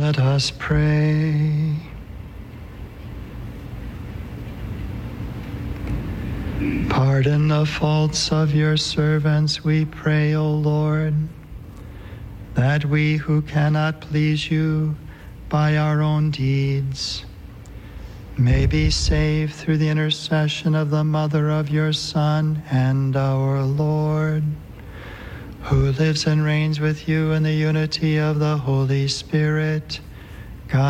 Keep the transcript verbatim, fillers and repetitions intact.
Let us pray. Pardon the faults of your servants, we pray, O Lord, that we who cannot please you by our own deeds may be saved through the intercession of the Mother of your Son and our Lord, who lives and reigns with you in the unity of the Holy Spirit,